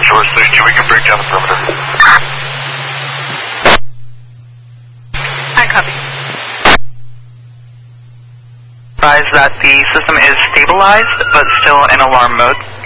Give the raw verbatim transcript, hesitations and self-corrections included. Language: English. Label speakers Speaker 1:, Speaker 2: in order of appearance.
Speaker 1: Shore thirty-two, we can break down the perimeter.
Speaker 2: I copy.
Speaker 3: Advise that the system is stabilized, but still in alarm mode.